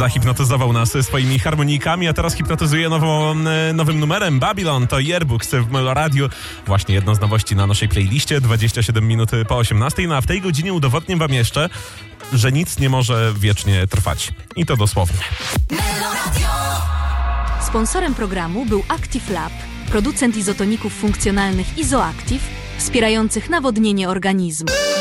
Zahipnotyzował nas swoimi harmonikami, a teraz hipnotyzuje nowym numerem. Babylon to Yearbooks w Meloradiu. Właśnie jedno z nowości na naszej playliście, 27 minut po 18. No a w tej godzinie udowodnię wam jeszcze, że nic nie może wiecznie trwać. I to dosłownie. Sponsorem programu był Active Lab, producent izotoników funkcjonalnych Izoactive, wspierających nawodnienie organizmu.